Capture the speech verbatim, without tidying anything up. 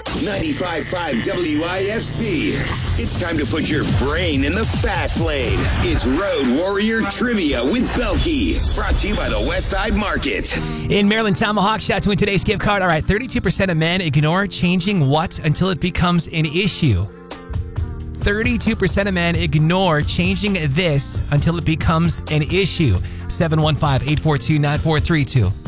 ninety-five point five W I F C. It's time to put your brain in the fast lane. It's Road Warrior Trivia with Belky. Brought to you by the Westside Market. In Maryland, Tomahawk shot to win today's gift card. All right, thirty-two percent of men ignore changing what until it becomes an issue. thirty-two percent of men ignore changing this until it becomes an issue. seven one five, eight four two, nine four three two.